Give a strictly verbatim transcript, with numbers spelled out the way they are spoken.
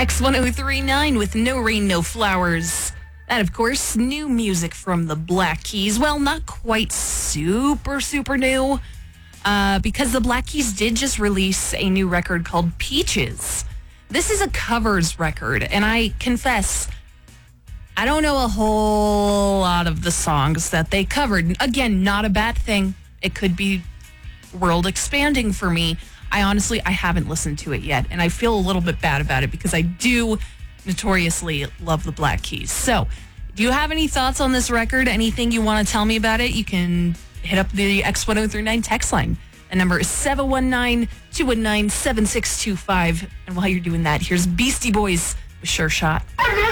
X ten thirty-nine with No Rain, No Flowers. That, of course, new music from the Black Keys. Well, not quite super, super new, uh, because the Black Keys did just release a new record called Peaches. This is a covers record, and I confess, I don't know a whole lot of the songs that they covered. Again, not a bad thing. It could be world expanding for me. I honestly, I haven't listened to it yet, and I feel a little bit bad about it because I do notoriously love the Black Keys. So, do you have any thoughts on this record? Anything you want to tell me about it? You can hit up the X ten thirty-nine text line. The number is seven one nine, two one nine, seven six two five. And while you're doing that, here's Beastie Boys with Sure Shot.